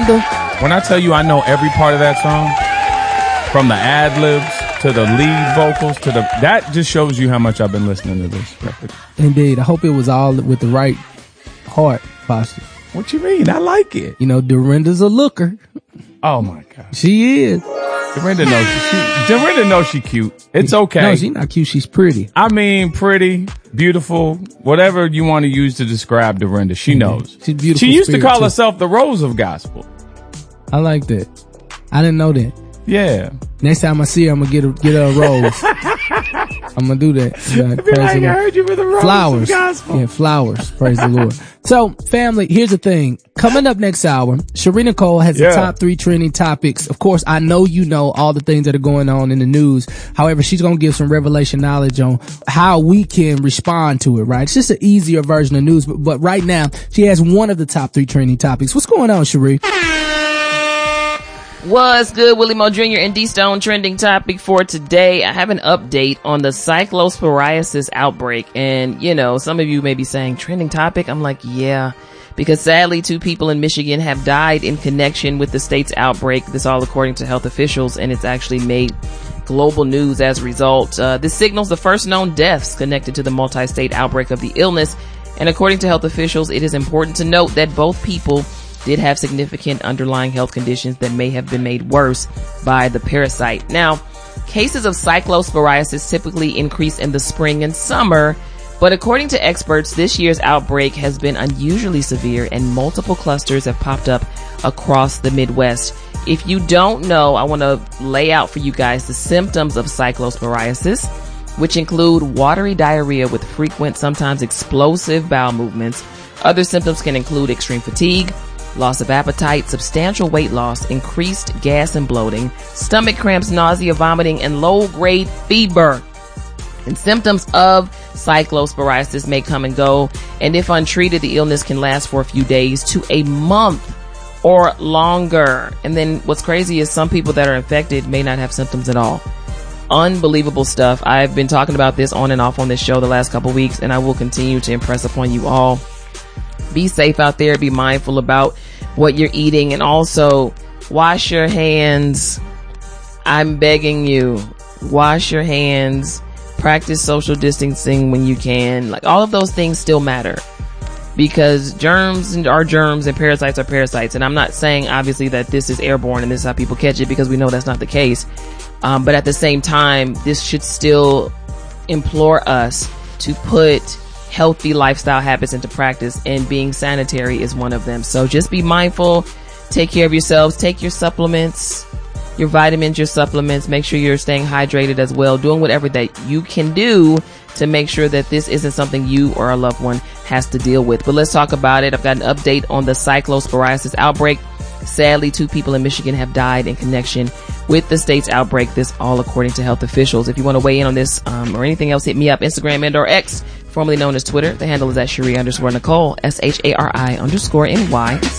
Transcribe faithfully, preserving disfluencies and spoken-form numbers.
Dorinda. When I tell you I know every part of that song, from the ad-libs to the lead vocals to the, that just shows you how much I've been listening to this record. Indeed. I hope it was all with the right heart posture. What you mean? I like it. You know, Dorinda's a looker. Oh my God. She is. Dorinda knows she, Dorinda knows she cute. It's okay. No, she's not cute. She's pretty. I mean, pretty, beautiful, whatever you want to use to describe Dorinda. She knows. She's beautiful. She used to call too. herself the Rose of Gospel. I like that. I didn't know that. Yeah. Next time I see her, I'm gonna get her, get her a rose. I'm gonna do that. Yeah, be like, I heard you with the Rose flowers. Of Gospel. Yeah, flowers. Praise the Lord. So, family, here's the thing. Coming up next hour, Cherie Nicole has Yeah. the top three trending topics. Of course, I know you know all the things that are going on in the news. However, she's gonna give some revelation knowledge on how we can respond to it, right? It's just an easier version of news, but, but right now, she has one of the top three trending topics. What's going on, Cherie? What's good, Willie Mo Junior and D Stone trending topic for today. I have an update on the cyclosporiasis outbreak. And, you know, some of you may be saying trending topic. I'm like, yeah, because sadly two people in Michigan have died in connection with the state's outbreak. This all according to health officials, and it's actually made global news as a result. Uh, this signals the first known deaths connected to the multi-state outbreak of the illness. And according to health officials, it is important to note that both people did have significant underlying health conditions that may have been made worse by the parasite. Now, cases of cyclosporiasis typically increase in the spring and summer, but according to experts, this year's outbreak has been unusually severe and multiple clusters have popped up across the Midwest. If you don't know, I want to lay out for you guys the symptoms of cyclosporiasis, which include watery diarrhea with frequent, sometimes explosive bowel movements. Other symptoms can include extreme fatigue, loss of appetite, substantial weight loss, increased gas and bloating, stomach cramps, nausea, vomiting, and low-grade fever. And symptoms of cyclosporiasis may come and go, and if untreated, the illness can last for a few days to a month or longer. And then what's crazy is some people that are infected may not have symptoms at all. Unbelievable stuff. I've been talking about this on and off on this show the last couple weeks, and I will continue to impress upon you all. Be safe out there. Be mindful about what you're eating, and also wash your hands. I'm begging you, wash your hands. Practice social distancing when you can. Like, all of those things still matter, because germs are germs and parasites are parasites. And I'm not saying obviously that this is airborne and this is how people catch it, because we know that's not the case. Um, but at the same time, this should still implore us to put healthy lifestyle habits into practice, and being sanitary is one of them. So just be mindful, take care of yourselves, take your supplements, your vitamins, your supplements, make sure you're staying hydrated as well, doing whatever that you can do to make sure that this isn't something you or a loved one has to deal with. But let's talk about it. I've got an update on the cyclosporiasis outbreak. Sadly, two people in Michigan have died in connection with the state's outbreak. This all according to health officials. If you want to weigh in on this um, or anything else, hit me up, Instagram and or X, formerly known as Twitter. The handle is at Cherie underscore Nicole, S H A R I underscore N Y.